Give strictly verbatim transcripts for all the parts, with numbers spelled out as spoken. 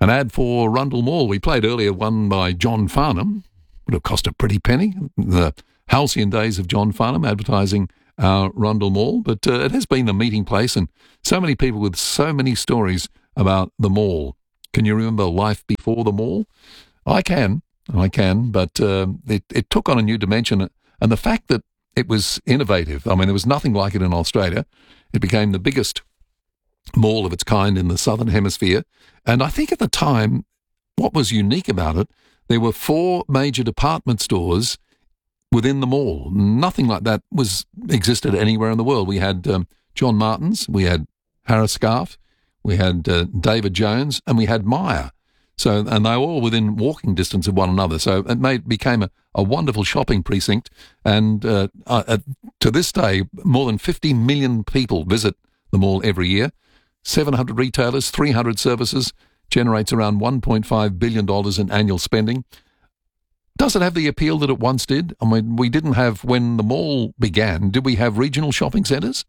an ad for Rundle Mall. We played earlier one by John Farnham. Would have cost a pretty penny. The halcyon days of John Farnham advertising our Rundle Mall. But uh, it has been a meeting place, and so many people with so many stories about the mall. Can you remember life before the mall? I can, I can, but uh, it, it took on a new dimension. And the fact that it was innovative, I mean, there was nothing like it in Australia. It became the biggest mall of its kind in the Southern Hemisphere. And I think at the time, what was unique about it, there were four major department stores within the mall. Nothing like that was existed anywhere in the world. We had um, John Martin's, we had Harris Scarfe, we had uh, David Jones, and we had Myer. So, and they were all within walking distance of one another. So it made became a, a wonderful shopping precinct. And uh, uh, to this day, more than fifty million people visit the mall every year. seven hundred retailers, three hundred services, generates around one point five billion dollars in annual spending. Does it have the appeal that it once did? I mean, we didn't have, when the mall began, did we have regional shopping centres?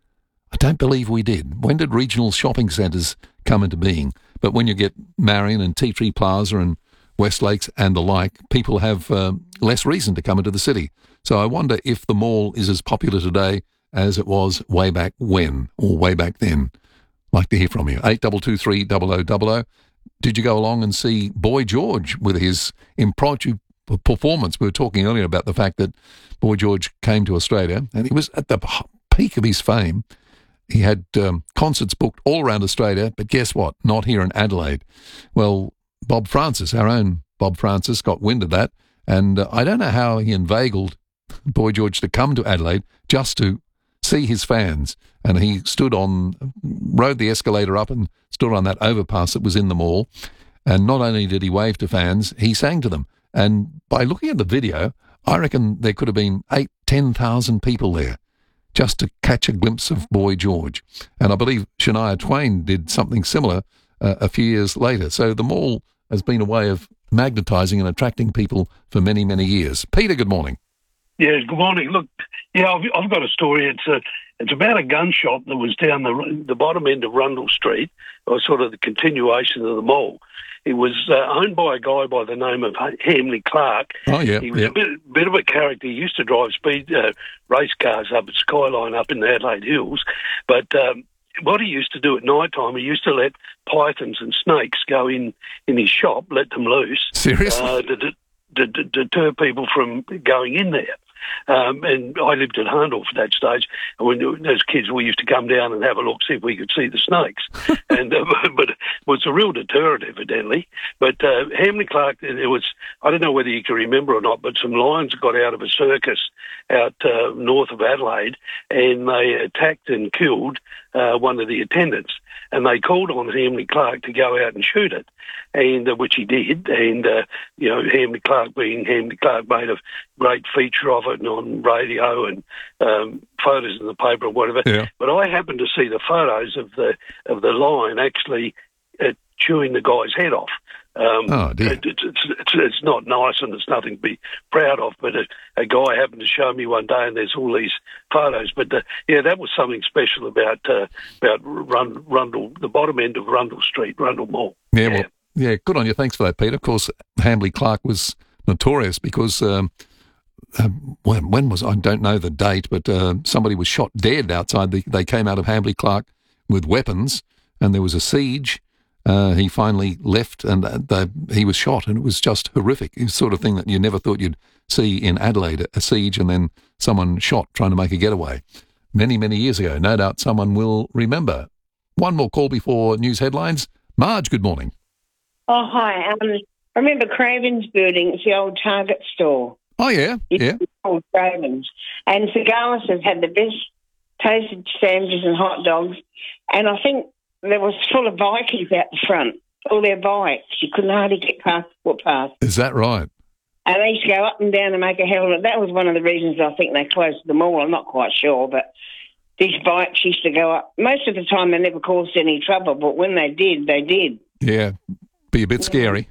I don't believe we did. When did regional shopping centres come into being? But when you get Marion and Tea Tree Plaza and Westlakes and the like, people have uh, less reason to come into the city. So I wonder if the mall is as popular today as it was way back when, or way back then. Like to hear from you. eight two two three double oh double oh. Did you go along and see Boy George with his impromptu performance? We were talking earlier about the fact that Boy George came to Australia and he was at the peak of his fame. He had um, concerts booked all around Australia, but guess what? Not here in Adelaide. Well, Bob Francis, our own Bob Francis, got wind of that, and uh, I don't know how he inveigled Boy George to come to Adelaide just to see his fans. And he stood on, rode the escalator up and stood on that overpass that was in the mall. And not only did he wave to fans, he sang to them. And by looking at the video, I reckon there could have been eight, ten thousand people there just to catch a glimpse of Boy George. And I believe Shania Twain did something similar uh, a few years later. So the mall has been a way of magnetising and attracting people for many, many years. Peter, good morning. Yeah, good morning. Look, yeah, I've, I've got a story. It's a, it's about a gun shop that was down the the bottom end of Rundle Street, or sort of the continuation of the mall. It was uh, owned by a guy by the name of Hamley Clark. Oh, yeah. He was yeah. a bit, bit of a character. He used to drive speed uh, race cars up at Skyline up in the Adelaide Hills. But um, what he used to do at night time, he used to let pythons and snakes go in, in his shop, let them loose. Seriously? Uh, to, to, to, to deter people from going in there. Um, and I lived at Harndorf at that stage. And when as kids, we used to come down and have a look, see if we could see the snakes. and uh, But it was a real deterrent, evidently. But uh, Hamley Clark, it was, I don't know whether you can remember or not, but some lions got out of a circus out uh, north of Adelaide, and they attacked and killed uh, one of the attendants. And they called on Hamley Clark to go out and shoot it, and uh, which he did. And, uh, you know, Hamley Clark being Hamley Clark made a great feature of it and on radio and um, photos in the paper or whatever. Yeah. But I happened to see the photos of the of the lion actually uh, chewing the guy's head off. Um, oh, dear. It, it's, it's, it's not nice and it's nothing to be proud of, but a, a guy happened to show me one day and there's all these photos. But, uh, yeah, that was something special about uh, about Rund, Rundle, the bottom end of Rundle Street, Rundle Mall. Yeah, yeah, well, yeah, good on you. Thanks for that, Peter. Of course, Hamley Clark was notorious because um, uh, when, when was, I don't know the date, but uh, somebody was shot dead outside. The, they came out of Hamley Clark with weapons and there was a siege. Uh, he finally left and uh, the, he was shot, and it was just horrific. It's the sort of thing that you never thought you'd see in Adelaide, a siege and then someone shot trying to make a getaway. Many, many years ago. No doubt someone will remember. One more call before news headlines. Marge, good morning. Oh, hi. Um, I remember Craven's building. It's the old Target store. Oh, yeah, yeah. It's called Craven's. And Cigalis has had the best toasted sandwiches and hot dogs. And I think there was full of bikies out the front, all their bikes. You couldn't hardly get past the footpath. Is that right? And they used to go up and down and make a hell of it. That was one of the reasons I think they closed the mall. I'm not quite sure, but these bikes used to go up. Most of the time they never caused any trouble, but when they did, they did. Yeah, be a bit scary.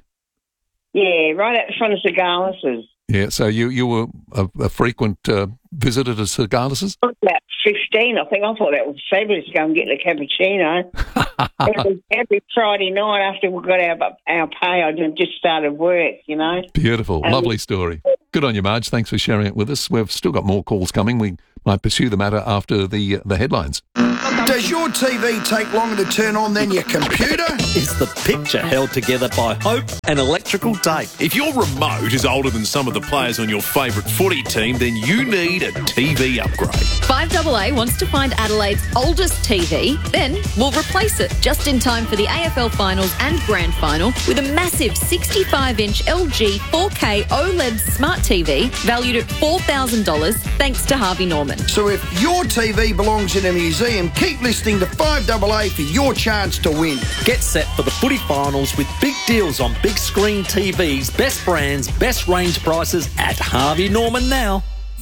Yeah, right out the front of Cigalis's. Yeah, so you, you were a, a frequent uh, visitor to Cigalis's? About fifteen, I think. I thought that was fabulous to go and get the cappuccino. every, every Friday night after we got our, our pay, I just started work, you know. Beautiful. Um, Lovely story. Good on you, Marge. Thanks for sharing it with us. We've still got more calls coming. We might pursue the matter after the, uh, the headlines. Does your T V take longer to turn on than your computer? Is the picture held together by hope and electrical tape? If your remote is older than some of the players on your favourite footy team, then you need a T V upgrade. five A A wants to find Adelaide's oldest T V, then we'll replace it just in time for the A F L Finals and Grand Final with a massive sixty-five inch L G four K OLED smart T V valued at four thousand dollars thanks to Harvey Norman. So if your T V belongs in a museum, keep listening to five A A for your chance to win. Get set for the footy finals with big deals on big screen T Vs, best brands, best range prices at Harvey Norman now.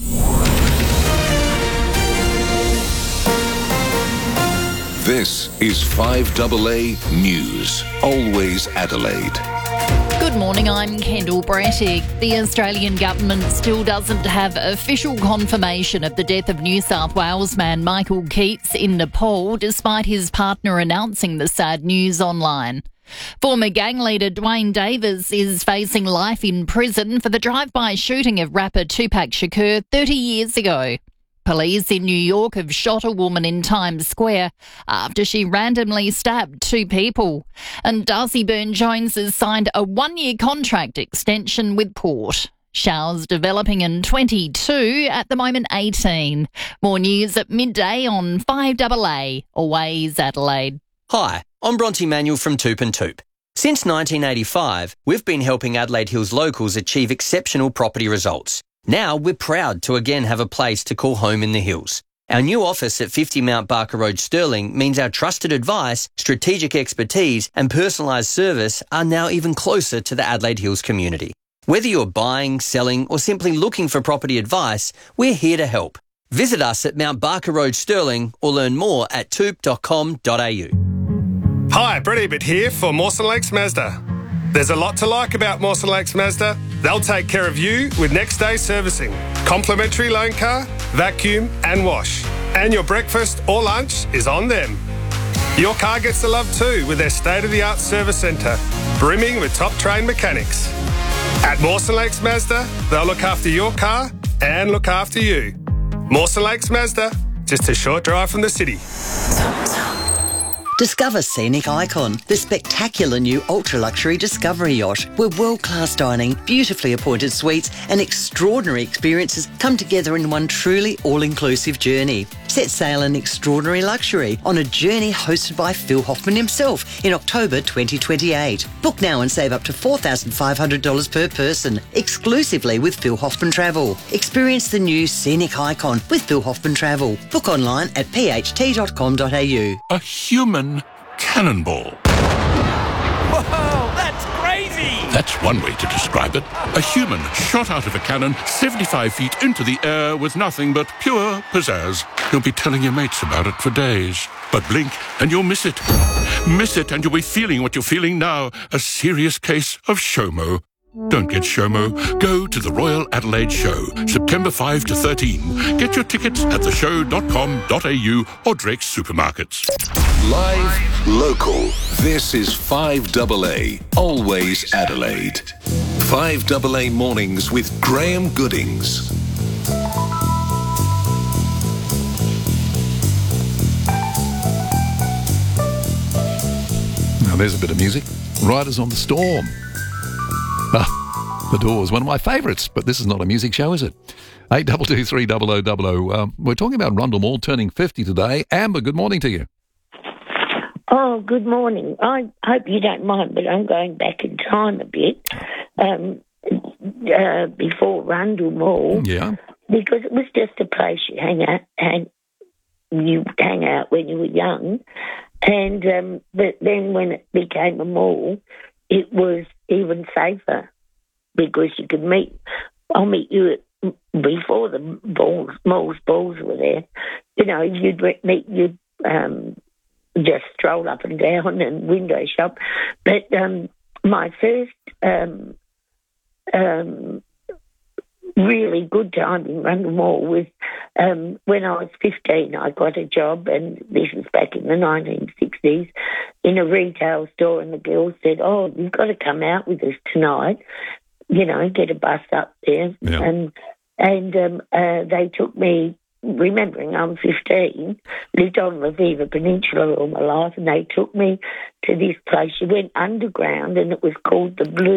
This is five A A News. Always Adelaide. Good morning, I'm Kendall Brattig. The Australian government still doesn't have official confirmation of the death of New South Wales man Michael Keats in Nepal, despite his partner announcing the sad news online. Former gang leader Dwayne Davis is facing life in prison for the drive-by shooting of rapper Tupac Shakur thirty years ago. Police in New York have shot a woman in Times Square after she randomly stabbed two people. And Darcy Byrne-Jones has signed a one-year contract extension with Port. Showers developing in twenty-two, at the moment eighteen. More news at midday on five A A, always Adelaide. Hi, I'm Bronte Manuel from Toop and Toop. Since nineteen eighty-five, we've been helping Adelaide Hills locals achieve exceptional property results. Now we're proud to again have a place to call home in the hills. Our new office at fifty Mount Barker Road, Stirling, means our trusted advice, strategic expertise and personalised service are now even closer to the Adelaide Hills community. Whether you're buying, selling or simply looking for property advice, we're here to help. Visit us at Mount Barker Road, Stirling, or learn more at toop dot com dot a u. Hi, Brett Ebert here for Mawson Lakes Mazda. There's a lot to like about Mawson Lakes Mazda. They'll take care of you with next day servicing, complimentary loan car, vacuum and wash. And your breakfast or lunch is on them. Your car gets the love too with their state-of-the-art service centre, brimming with top-trained mechanics. At Mawson Lakes Mazda, they'll look after your car and look after you. Mawson Lakes Mazda, just a short drive from the city. Discover Scenic Icon, the spectacular new ultra-luxury Discovery yacht, where world-class dining, beautifully appointed suites and extraordinary experiences come together in one truly all-inclusive journey. Set sail in extraordinary luxury on a journey hosted by Phil Hoffman himself in October twenty twenty-eight. Book now and save up to four thousand five hundred dollars per person, exclusively with Phil Hoffman Travel. Experience the new Scenic Icon with Phil Hoffman Travel. Book online at p h t dot com dot a u. A human cannonball. Whoa, that's crazy! That's one way to describe it. A human shot out of a cannon seventy-five feet into the air with nothing but pure pizzazz. You'll be telling your mates about it for days. But blink and you'll miss it. Miss it and you'll be feeling what you're feeling now. A serious case of SHOMO. Don't get SHOMO. Go to the Royal Adelaide Show, September fifth to thirteenth. Get your tickets at the show dot com dot a u or Drake's Supermarkets. Live, local. This is five A A, always Adelaide. five A A Mornings with Graham Goodings. Now there's a bit of music. Riders on the Storm. Ah, The Doors, one of my favourites, but this is not a music show, is it? eight two two three zero zero zero zero. Um, we're talking about Rundle Mall turning fifty today. Amber, good morning to you. Oh, good morning. I hope you don't mind, but I'm going back in time a bit um, uh, before Rundle Mall. Yeah. Because it was just a place you hang out, hang, you hang out when you were young. And um, but then when it became a mall, it was even safer because you could meet. I'll meet you at, before the balls, malls balls were there. You know, you'd meet, you'd um, just stroll up and down and window shop. But um, my first um, um, really good time in Rundle Mall was um, when I was fifteen, I got a job, and this was back in the nineteen sixties, in a retail store, and the girl said, oh, you've got to come out with us tonight, you know, get a bus up there. Yeah. And, and um, uh, they took me, remembering I'm fifteen, lived on the Viva Peninsula all my life, and they took me to this place. You went underground, and it was called the Blue